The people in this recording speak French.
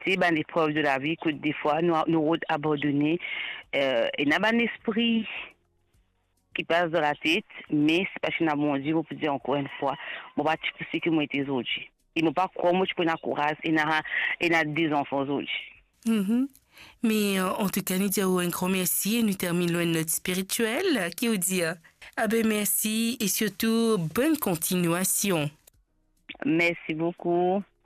passer ben l'épreuve de la vie que des fois nous routes abandonnées et n'a pas un esprit qui passe dans la tête mais c'est parce que n'a bon Dieu pour dire encore une fois bon bah tu sais que moi était aujourd'hui et moi pas comment tu peux na courage et n'a des enfants aujourd'hui. Mais en tout cas, nous disons un grand merci et nous terminons une note spirituelle qui vous dit ah ben merci et surtout bonne continuation. Merci beaucoup.